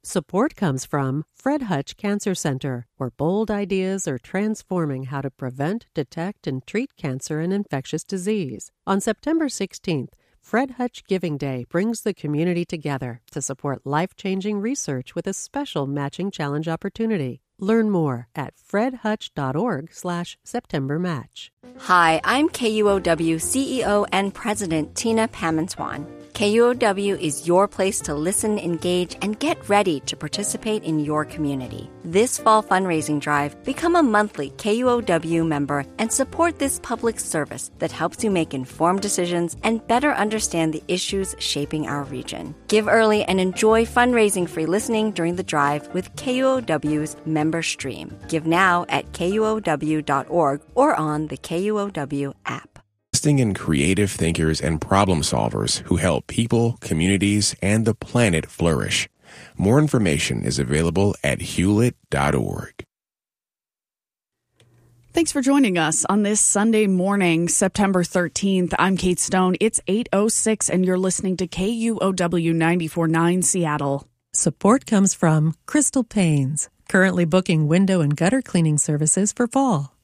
Support comes from Fred Hutch Cancer Center, where bold ideas are transforming how to prevent, detect, and treat cancer and infectious disease. On September 16th, Fred Hutch Giving Day brings the community together to support life-changing research with a special matching challenge opportunity. Learn more at fredhutch.org/SeptemberMatch. Hi, I'm KUOW CEO and President Tina Pamenswan. KUOW is your place to listen, engage, and get ready to participate in your community. This fall fundraising drive, become a monthly KUOW member and support this public service that helps you make informed decisions and better understand the issues shaping our region. Give early and enjoy fundraising free listening during the drive with KUOW's member stream. Give now at KUOW.org or on the KUOW app. Investing in creative thinkers and problem solvers who help people, communities, and the planet flourish. More information is available at hewlett.org. Thanks for joining us on this Sunday morning, September 13th. I'm Kate Stone. It's 8:06 and you're listening to KUOW 94.9 Seattle. Support comes from Crystal Panes, currently booking window and gutter cleaning services for fall.